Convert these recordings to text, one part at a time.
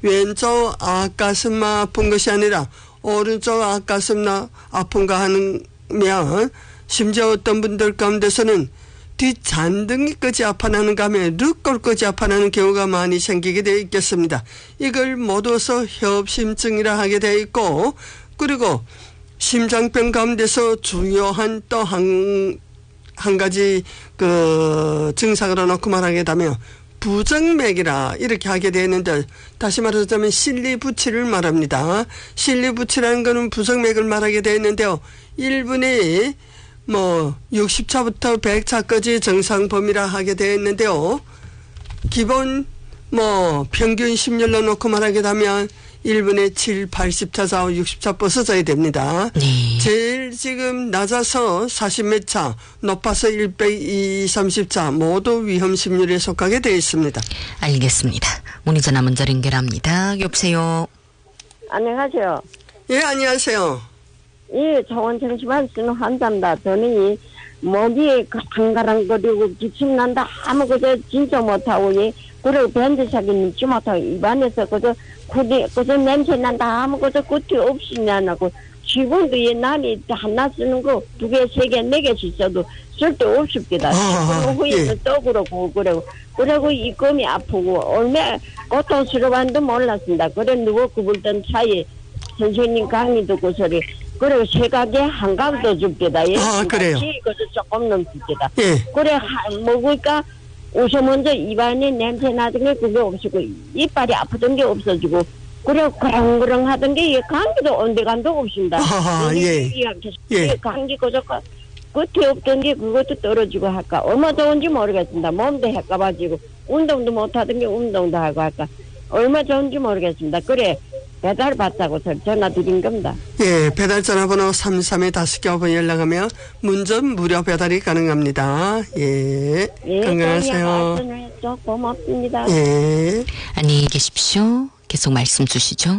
왼쪽 앞가슴만 아픈 것이 아니라 오른쪽 앞가슴만 아픈가 하면 심지어 어떤 분들 가운데서는 뒷잔등이까지 아파나는가 하면 륵골까지 아파나는 경우가 많이 생기게 되어 있겠습니다. 이걸 모두서 협심증이라 하게 되어 있고, 그리고 심장병 가운데서 주요한 또 한 가지 그 증상으로 놓고 말하게 되면 부정맥이라 이렇게 하게 되는데, 다시 말하자면 실리부치를 말합니다. 실리부치라는 것은 부정맥을 말하게 되는데요. 1분이 60차부터 100차까지 정상 범위라 하게 되어 있는데요. 기본 평균 심률로 놓고 말하게 되면 1분에 7, 80차 좌우 60차 벗어져야 됩니다. 네. 제일 지금 낮아서 40몇 차, 높아서 100, 2, 30차 모두 위험 심률에 속하게 되어 있습니다. 알겠습니다. 문의 전화 먼저 연결합니다. 여보세요. 안녕하세요. 예, 안녕하세요. 예, 초원정심한 쓰는 환자입니다. 저는 이 몸이 한가랑거리고 기침 난다 아무것도 진짜 못하고, 예, 그리고 변제사기 믿지 못하고, 입안에서 그저 냄새 난다 아무것도 끝이 없이 나고, 지금도 예, 남이 하나 쓰는 거 2개, 3개, 4개씩 써도 쓸데없습니다. 후에는 예. 또 그러고, 그리고 이 검이 아프고, 얼마나 고통스러운지도 몰랐습니다. 그래, 누워 구불던 차에 선생님 강의 듣고 소리, 그리고 세각에 한강도 줍니다. 예. 그래요? 그래서 조금 넘습니다. 예. 그래, 먹으니까 우선 먼저 입안에 냄새 나던 게 그게 없어지고, 이빨이 아프던 게 없어지고, 그래, 그렁그렁 하던 게, 감기도 온데간도 없습니다. 예. 예. 감기 거저가 끝에 없던 게 그것도 떨어지고 할까. 얼마 좋은지 모르겠습니다. 몸도 헷가봐지고, 운동도 못하던 게 운동도 하고 할까. 얼마 좋은지 모르겠습니다. 그래, 배달 받자고 전화 드린 겁니다. 예, 배달 전화번호 33-5개 연락하면 문전 무료 배달이 가능합니다. 예, 예, 건강하세요. 고맙습니다. 예. 안녕히 계십시오. 계속 말씀 주시죠.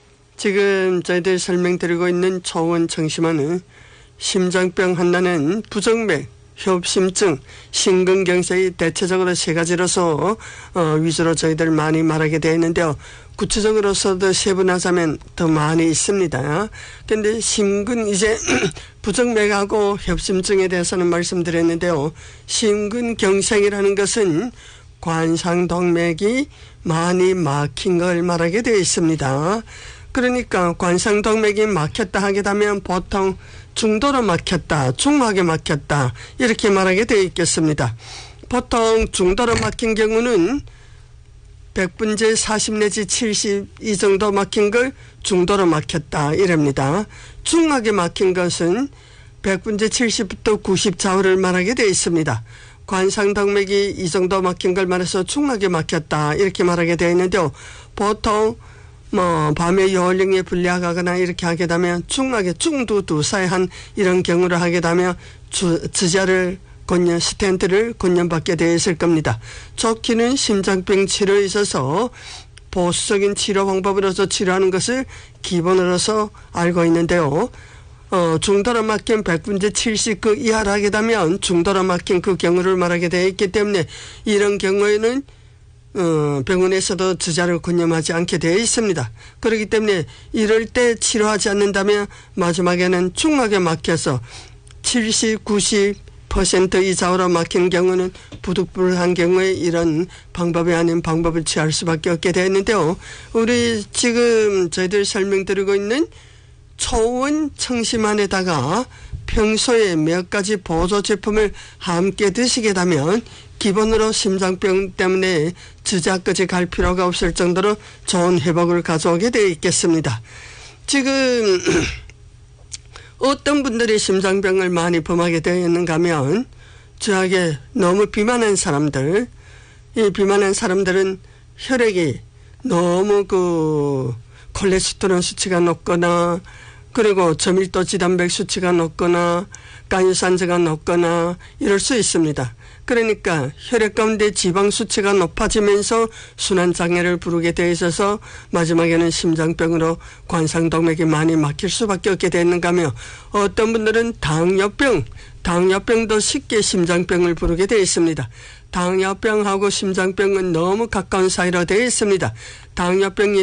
지금 저희들 설명드리고 있는 초원청심환은 심장병 환자는 부정맥, 협심증, 심근경색이 대체적으로 3가지로서 위주로 저희들 많이 말하게 되어 있는데요. 구체적으로서도 세분하자면 더 많이 있습니다. 그런데 이제 부정맥하고 협심증에 대해서는 말씀드렸는데요. 심근경색이라는 것은 관상동맥이 많이 막힌 걸 말하게 되어 있습니다. 그러니까 관상동맥이 막혔다 하게 되면 보통 중도로 막혔다, 중하게 막혔다 이렇게 말하게 되어 있겠습니다. 보통 중도로 막힌 경우는 100분의 40 내지 70 이 정도 막힌 걸 중도로 막혔다 이랍니다. 중하게 막힌 것은 100분의 70부터 90 좌우를 말하게 되어 있습니다. 관상동맥이 이 정도 막힌 걸 말해서 중하게 막혔다 이렇게 말하게 되어 있는데요. 보통 밤에 요원령에 불리하거나 이렇게 하게 되면 중하게 중두두사한 이런 경우를 하게 되면 주자를 스텐트를 권연받게 되어 있을 겁니다. 좋기는 심장병 치료에 있어서 보수적인 치료 방법으로서 치료하는 것을 기본으로서 알고 있는데요. 중도로 막힌 100분의 70 그 이하를 하게 되면 중도로 막힌 그 경우를 말하게 되어 있기 때문에 이런 경우에는 병원에서도 주자를 권유하지 않게 되어 있습니다. 그렇기 때문에 이럴 때 치료하지 않는다면 마지막에는 중하게 막혀서 70, 90% 이상으로 막힌 경우는 부득불한 경우에 이런 방법이 아닌 방법을 취할 수밖에 없게 되었는데요. 우리 지금 저희들 설명드리고 있는 초원 청심환에다가 평소에 몇 가지 보조 제품을 함께 드시게 되면 기본으로 심장병 때문에 주자까지 갈 필요가 없을 정도로 좋은 회복을 가져오게 되어 있겠습니다. 지금 어떤 분들이 심장병을 많이 범하게 되어 있는가 하면 주하게 너무 비만한 사람들, 이 비만한 사람들은 혈액이 너무 콜레스테롤 수치가 높거나 그리고 저밀도 지단백 수치가 높거나 간유산제가 높거나 이럴 수 있습니다. 그러니까 혈액 가운데 지방 수치가 높아지면서 순환장애를 부르게 되어 있어서 마지막에는 심장병으로 관상동맥이 많이 막힐 수밖에 없게 되는가 하며 어떤 분들은 당뇨병도 쉽게 심장병을 부르게 되어 있습니다. 당뇨병하고 심장병은 너무 가까운 사이로 되어 있습니다. 당뇨병이